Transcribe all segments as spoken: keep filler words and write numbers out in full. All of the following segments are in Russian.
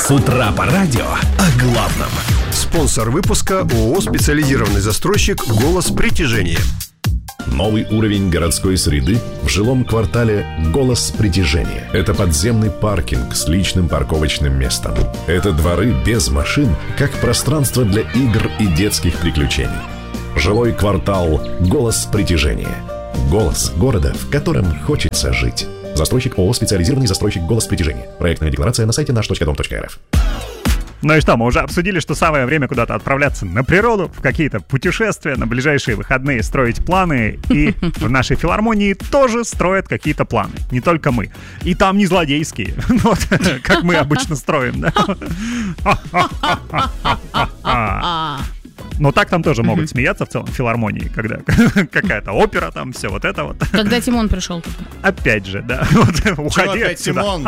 С утра по радио о главном. Спонсор выпуска ООО «Специализированный застройщик «Голос притяжения». Новый уровень городской среды в жилом квартале «Голос притяжения». Это подземный паркинг с личным парковочным местом. Это дворы без машин, как пространство для игр и детских приключений. Жилой квартал «Голос притяжения». Голос города, в котором хочется жить. Застройщик ООО «Специализированный застройщик «Голос притяжения». Проектная декларация на сайте наш точка дом точка эр эф. Ну и что, мы уже обсудили, что самое время куда-то отправляться на природу, в какие-то путешествия, на ближайшие выходные строить планы. И в нашей филармонии тоже строят какие-то планы. Не только мы. И там не злодейские, вот, как мы обычно строим, да? Но так там тоже могут смеяться в целом в филармонии, когда какая-то опера там, все вот это вот. Когда Тимон пришел. Опять же, да. Вот, уходи опять, отсюда. Тимон?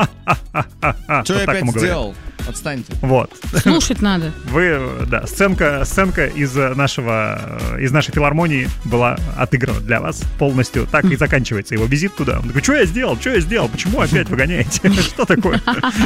Что я опять сделал? Отстаньте. Вот. Слушать надо. Вы, да, сценка, сценка из нашего, из нашей филармонии была отыграна для вас полностью. Так и заканчивается его визит туда. Он такой: что я сделал, что я сделал, почему опять выгоняете? Что такое?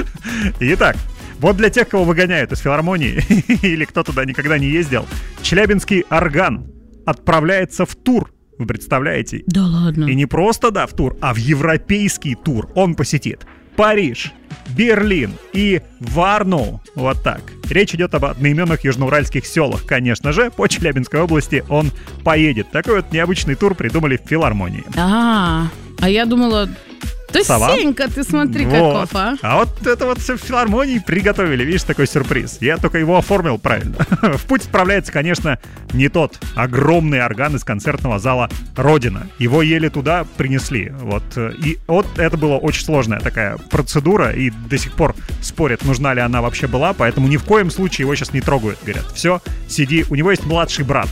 Итак, вот для тех, кого выгоняют из филармонии или кто туда никогда не ездил, челябинский орган отправляется в тур. Вы представляете? Да ладно. И не просто, да, в тур, а в европейский тур. Он посетит Париж, Берлин и Варну. Вот так. Речь идет об одноименных южноуральских селах. Конечно же, по Челябинской области он поедет. Такой вот необычный тур придумали в филармонии. А, а я думала... То Сова? Сенька, ты смотри, Вот. каков, а. А вот это вот все в филармонии приготовили. Видишь, такой сюрприз. Я только его оформил правильно. В путь отправляется, конечно, не тот огромный орган из концертного зала «Родина». Его еле туда принесли. Вот. И вот это была очень сложная такая процедура. И до сих пор спорят, нужна ли она вообще была. Поэтому ни в коем случае его сейчас не трогают. Говорят: все, сиди. У него есть младший брат.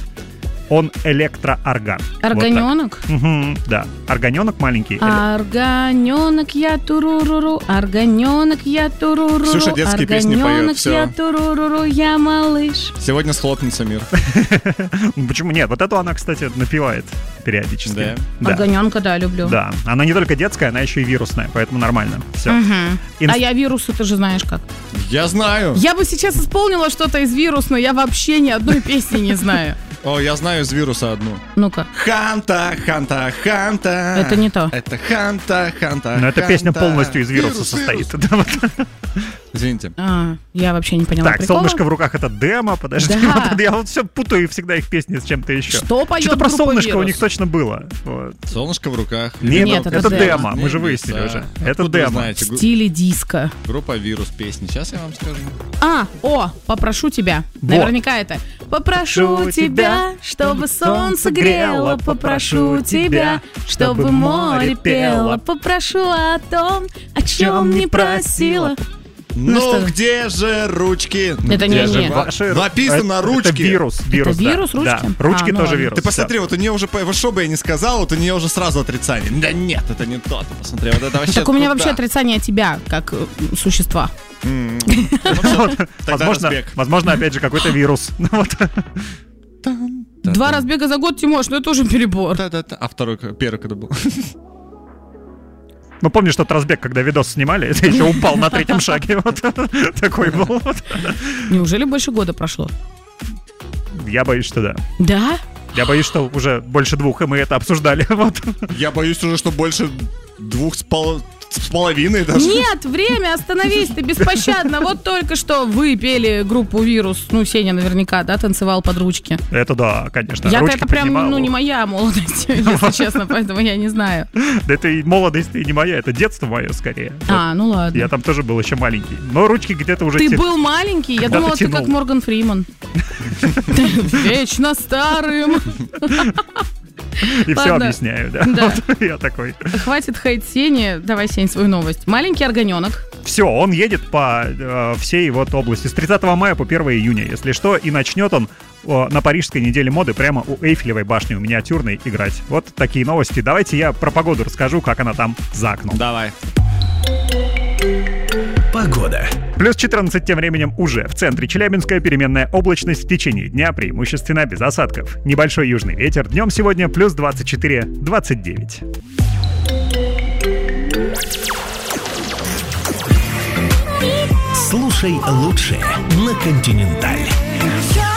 Он электроорган. Органенок? Вот угу, да, органенок маленький. Органенок я туруруру, органенок я туруруру. Ксюша детские песни поет, органенок всё. я туруруру, я малыш. Сегодня схлопнется мир. Ну, почему нет? Вот эту она, кстати, напевает периодически. Да? Да. Органенка, да, люблю. Да, она не только детская, она еще и вирусная, поэтому нормально. Все. Мгм. Инс- А я вирусы, ты же знаешь как. Я знаю. Я бы сейчас исполнила что-то из вирус, но я вообще ни одной песни не знаю. О, я знаю из вируса одну. Ну-ка. Ханта, ханта, ханта. Это не то. Это ханта, ханта. Но эта песня ханта. полностью из вируса Вирус, состоит. вирус. Да, вот. Извините. А, я вообще не поняла Так, прикола. «Солнышко в руках» — это демо, подожди. Да. Вот я вот все путаю всегда их песни с чем-то еще. Что поет Что-то про группа «Солнышко» у «Вирус»? них точно было. Вот. Солнышко в руках. Нет, Нет, это, это демо, демо. мы же Нет, выяснили да. уже. Откуда Это вы демо. знаете? В стиле диско. Группа «Вирус» песни. Сейчас я вам скажу. А, о, попрошу тебя. Вот. Наверняка это. Попрошу Прошу тебя, тебя, чтобы солнце грело. Попрошу тебя, чтобы море пело. Попрошу о том, о чем не просила. Ну, что? где же ручки? Ну, Это где не- же не. ва- Ваши- Написано это- ручки. Это вирус. вирус да. вирус, ручки? Да, ручки А, ну тоже ладно. вирус. Ты посмотри, вот у нее уже, по- вот что бы я ни сказал, вот у нее уже сразу отрицание. Да нет, это не то. Ты посмотри, вот это вообще Так у меня туда. вообще отрицание тебя, как э, существа. М. Ну, всё, тогда Возможно, разбег. возможно, опять же, какой-то вирус. Ну, вот. Два разбега за год, Тимош, ну это уже перебор. Да-да-да. А второй, к- первый когда был? Ну, помнишь тот разбег, когда видос снимали, это еще упал на третьем шаге. Вот такой был. Вот. Неужели больше года прошло? Я боюсь, что да. Да? Я боюсь, что уже больше двух, и мы это обсуждали. Вот. Я боюсь уже, что больше двух с, пол... с половиной даже. Нет, время, остановись, ты беспощадно. Вот только что вы пели группу «Вирус». Ну, Сеня наверняка, да, танцевал под ручки. Это да, конечно. Я-то Ручки это прям, поднимал. ну, не моя молодость, если честно, поэтому я не знаю. Да это и молодость и не моя, это детство мое скорее. А, ну Вот. ладно. Я там тоже был еще маленький. Но ручки где-то уже... Ты те- был маленький? Я Когда-то думала, ты тянул. как Морган Фриман. Вечно старым. И все Ладно. объясняю, да. Да. Вот я такой. Хватит хейт Сени. Давай, Сень, свою новость. Маленький органенок. Все, он едет по э, всей вот области с тридцатого мая по первого июня, если что, и начнет он э, на Парижской неделе моды прямо у Эйфелевой башни, у миниатюрной, играть. Вот такие новости. Давайте я про погоду расскажу, как она там за окном. Давай. Погода. Плюс четырнадцать тем временем уже в центре Челябинска. Переменная облачность в течение дня, преимущественно без осадков. Небольшой южный ветер. Днем сегодня плюс двадцать четыре - двадцать девять. Слушай лучшее на Континенталь.